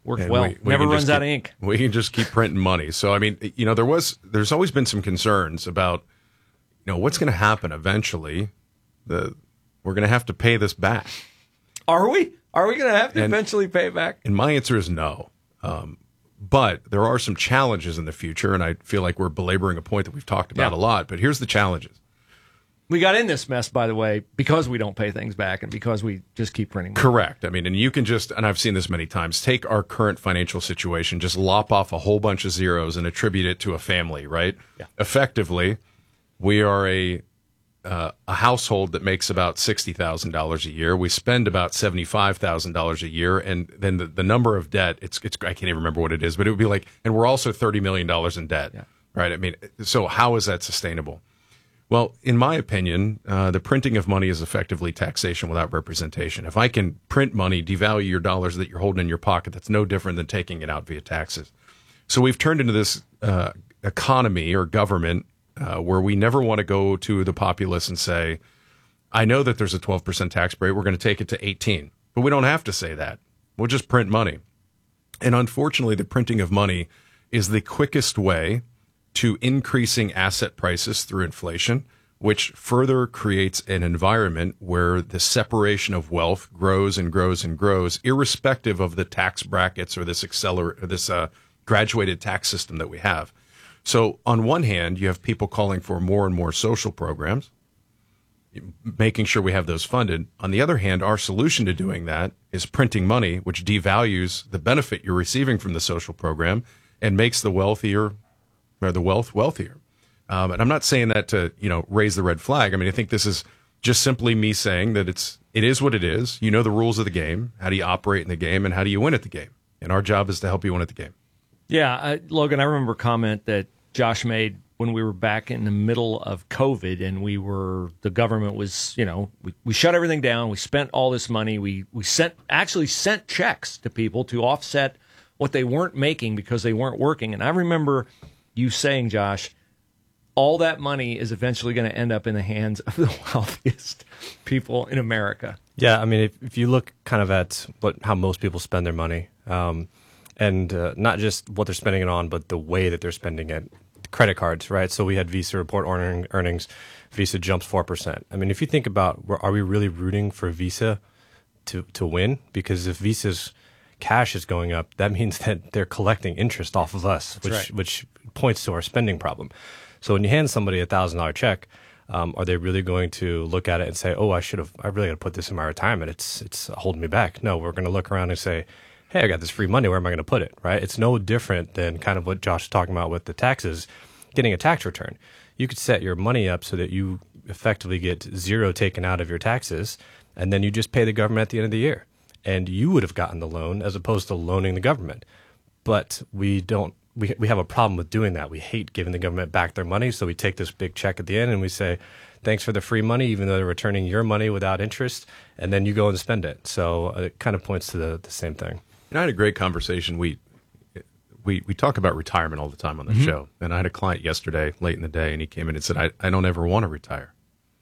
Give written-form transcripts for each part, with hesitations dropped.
Works well. Never runs out of ink. We can just keep printing money. So, I mean, there's always been some concerns about, what's going to happen eventually. We're going to have to pay this back. Are we? Are we going to have to eventually pay it back? And my answer is no. But there are some challenges in the future, and I feel like we're belaboring a point that we've talked about a lot. But here's the challenges. We got in this mess, by the way, because we don't pay things back and because we just keep printing money. Correct. I mean, and you can just, and I've seen this many times, take our current financial situation, just lop off a whole bunch of zeros and attribute it to a family, right? Yeah. Effectively, we are a household that makes about $60,000 a year. We spend about $75,000 a year, and then the number of debt, it's I can't even remember what it is, but it would be like, and we're also $30 million in debt, right? I mean, so how is that sustainable? Well, in my opinion, the printing of money is effectively taxation without representation. If I can print money, devalue your dollars that you're holding in your pocket, that's no different than taking it out via taxes. So we've turned into this economy or government where we never want to go to the populace and say, I know that there's a 12% tax rate, we're going to take it to 18. But we don't have to say that. We'll just print money. And unfortunately, the printing of money is the quickest way to increasing asset prices through inflation, which further creates an environment where the separation of wealth grows and grows and grows, irrespective of the tax brackets or this graduated tax system that we have. So on one hand, you have people calling for more and more social programs, making sure we have those funded. On the other hand, our solution to doing that is printing money, which devalues the benefit you're receiving from the social program and makes the wealthier or the wealthier. And I'm not saying that to, raise the red flag. I mean, I think this is just simply me saying that it is what it is. You know the rules of the game. How do you operate in the game, and how do you win at the game? And our job is to help you win at the game. Yeah, Logan, I remember a comment that Josh made when we were back in the middle of COVID, and the government was, we shut everything down. We spent all this money. We actually sent checks to people to offset what they weren't making because they weren't working. And I remember you saying, Josh, all that money is eventually going to end up in the hands of the wealthiest people in America. Yeah, I mean, if you look kind of at how most people spend their money, and not just what they're spending it on, but the way that they're spending it. Credit cards, right? So we had Visa report earnings. Visa jumps 4%. I mean, if you think about, are we really rooting for Visa to win? Because if Visa's cash is going up, that means that they're collecting interest off of us, which points to our spending problem. So when you hand somebody a $1,000 check, are they really going to look at it and say, "Oh, I really got to put this in my retirement. It's holding me back"? No, we're going to look around and say, "Hey, I got this free money. Where am I going to put it?" Right? It's no different than kind of what Josh is talking about with the taxes, getting a tax return. You could set your money up so that you effectively get zero taken out of your taxes, and then you just pay the government at the end of the year. And you would have gotten the loan as opposed to loaning the government. But we don't. We have a problem with doing that. We hate giving the government back their money, so we take this big check at the end and we say, "Thanks for the free money," even though they're returning your money without interest, and then you go and spend it. So it kind of points to the same thing. And I had a great conversation. We talk about retirement all the time on the show. And I had a client yesterday, late in the day, and he came in and said, I don't ever want to retire.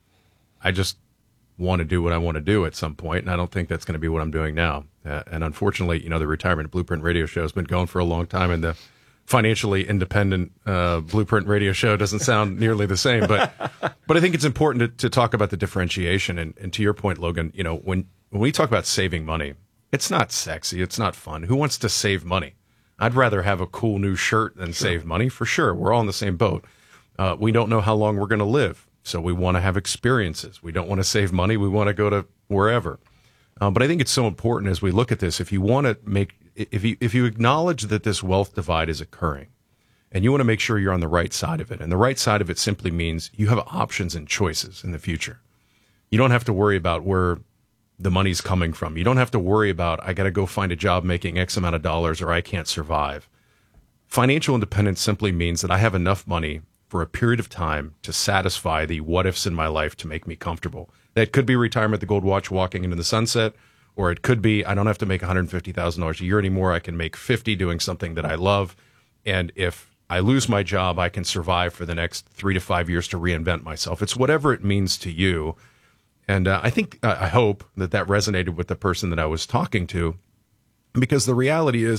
I just want to do what I want to do at some point, and I don't think that's going to be what I'm doing now. And unfortunately, the Retirement Blueprint radio show has been going for a long time, and the financially independent Blueprint radio show doesn't sound nearly the same. But I think it's important to talk about the differentiation. And to your point, Logan, when we talk about saving money, it's not sexy. It's not fun. Who wants to save money? I'd rather have a cool new shirt than save money, for sure. We're all in the same boat. We don't know how long we're going to live, so we want to have experiences. We don't want to save money. We want to go to wherever. But I think it's so important as we look at this. If you want to if you acknowledge that this wealth divide is occurring, and you want to make sure you're on the right side of it, and the right side of it simply means you have options and choices in the future. You don't have to worry about where the money's coming from. You don't have to worry about, I got to go find a job making X amount of dollars or I can't survive. Financial independence simply means that I have enough money for a period of time to satisfy the what ifs in my life to make me comfortable. That could be retirement, the gold watch, walking into the sunset, or it could be I don't have to make $150,000 a year anymore. I can make 50 doing something that I love. And if I lose my job, I can survive for the next 3 to 5 years to reinvent myself. It's whatever it means to you. And I hope that resonated with the person that I was talking to, because the reality is